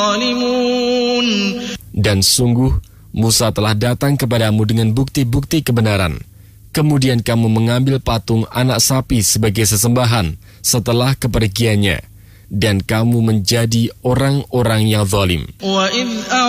Dan sungguh, Musa telah datang kepadamu dengan bukti-bukti kebenaran. Kemudian kamu mengambil patung anak sapi sebagai sesembahan setelah kepergiannya, dan kamu menjadi orang-orang yang zalim.